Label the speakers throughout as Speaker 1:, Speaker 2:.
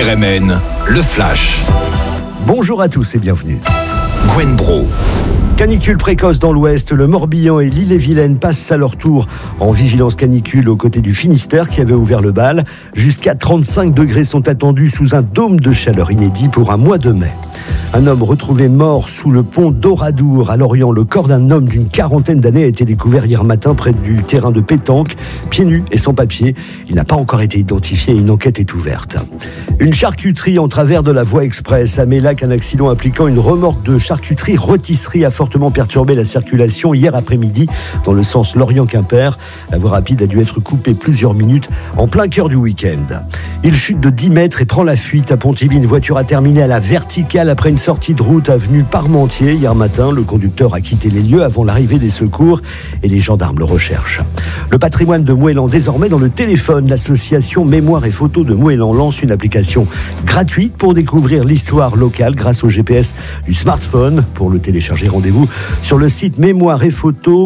Speaker 1: RMN, le Flash.
Speaker 2: Bonjour à tous et bienvenue.
Speaker 1: Gwen Bro.
Speaker 2: Canicule précoce dans l'ouest, le Morbihan et l'Ille-et-Vilaine passent à leur tour en vigilance canicule aux côtés du Finistère qui avait ouvert le bal. Jusqu'à 35 degrés sont attendus sous un dôme de chaleur inédit pour un mois de mai. Un homme retrouvé mort sous le pont d'Oradour à Lorient. Le corps d'un homme d'une quarantaine d'années a été découvert hier matin près du terrain de pétanque, pieds nus et sans papier. Il n'a pas encore été identifié et une enquête est ouverte. Une charcuterie en travers de la voie express à Mélac, un accident impliquant une remorque de charcuterie-rôtisserie a fortement perturbé la circulation hier après-midi dans le sens Lorient-Quimper. La voie rapide a dû être coupée plusieurs minutes en plein cœur du week-end. Il chute de 10 mètres et prend la fuite à Pontivy. Une voiture a terminé à la verticale après une sortie de route avenue Parmentier. Hier matin, le conducteur a quitté les lieux avant l'arrivée des secours et les gendarmes le recherchent. Le patrimoine de Moëlan désormais dans le téléphone. L'association Mémoire et Photos de Moëlan lance une application gratuite pour découvrir l'histoire locale grâce au GPS du smartphone. Pour le télécharger, rendez-vous sur le site mémoire et photos,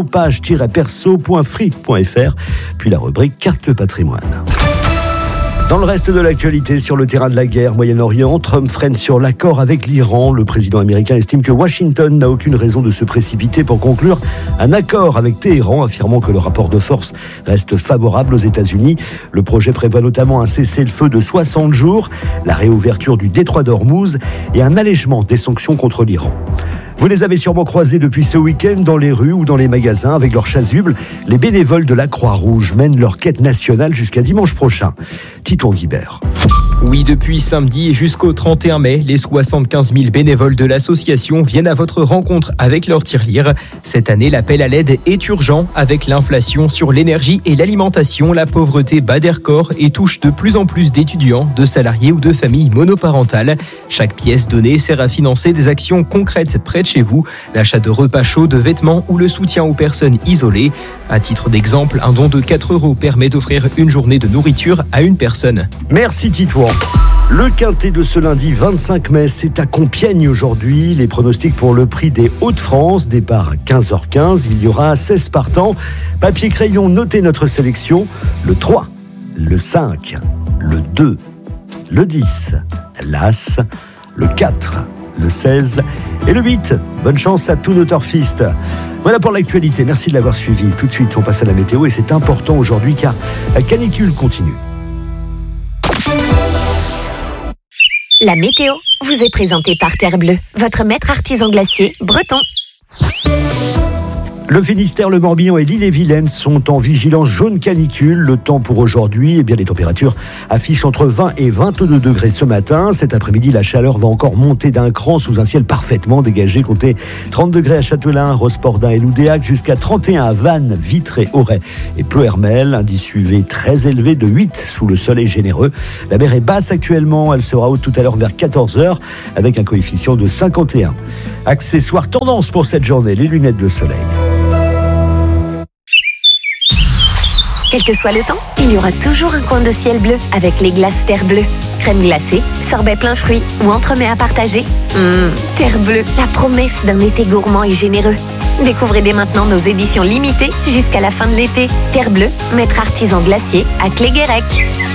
Speaker 2: page-perso.free.fr, puis la rubrique Carte patrimoine. Dans le reste de l'actualité, sur le terrain de la guerre Moyen-Orient, Trump freine sur l'accord avec l'Iran. Le président américain estime que Washington n'a aucune raison de se précipiter pour conclure un accord avec Téhéran, affirmant que le rapport de force reste favorable aux États-Unis. Le projet prévoit notamment un cessez-le-feu de 60 jours, la réouverture du détroit d'Ormuz et un allègement des sanctions contre l'Iran. Vous les avez sûrement croisés depuis ce week-end dans les rues ou dans les magasins avec leurs chasubles. Les bénévoles de la Croix-Rouge mènent leur quête nationale jusqu'à dimanche prochain. Titouan Guibert.
Speaker 3: Oui, depuis samedi et jusqu'au 31 mai, les 75 000 bénévoles de l'association viennent à votre rencontre avec leur tirelire. Cette année, l'appel à l'aide est urgent. Avec l'inflation sur l'énergie et l'alimentation, la pauvreté bat des records et touche de plus en plus d'étudiants, de salariés ou de familles monoparentales. Chaque pièce donnée sert à financer des actions concrètes près de chez vous, l'achat de repas chauds, de vêtements ou le soutien aux personnes isolées. À titre d'exemple, un don de 4 € permet d'offrir une journée de nourriture à une personne.
Speaker 2: Merci Titouan. Le quintet de ce lundi 25 mai, c'est à Compiègne aujourd'hui. Les pronostics pour le prix des Hauts-de-France, départ à 15h15. Il y aura 16 partants. Papier crayon, notez notre sélection. Le 3, le 5, le 2, le 10, l'As, le 4, le 16 et le 8. Bonne chance à tous nos turfistes. Voilà pour l'actualité. Merci de l'avoir suivi. Tout de suite, on passe à la météo et c'est important aujourd'hui car la canicule continue.
Speaker 4: La météo vous est présentée par Terre Bleue, votre maître artisan glacier breton.
Speaker 2: Le Finistère, le Morbihan et l'Ille-et-Vilaine sont en vigilance jaune canicule. Le temps pour aujourd'hui, les températures affichent entre 20 et 22 degrés ce matin. Cet après-midi, la chaleur va encore monter d'un cran sous un ciel parfaitement dégagé. Comptez 30 degrés à Châtelain, Rospordin et Loudéac, jusqu'à 31 à Vannes, Vitré, Auray et Ploërmel. Indice UV très élevé de 8 sous le soleil généreux. La mer est basse actuellement, elle sera haute tout à l'heure vers 14h avec un coefficient de 51. Accessoires tendance pour cette journée, les lunettes de soleil.
Speaker 4: Quel que soit le temps, il y aura toujours un coin de ciel bleu avec les glaces Terre Bleue. Crème glacée, sorbet plein fruits ou entremets à partager. Terre Bleue, la promesse d'un été gourmand et généreux. Découvrez dès maintenant nos éditions limitées jusqu'à la fin de l'été. Terre Bleue, maître artisan glacier à Cléguérec.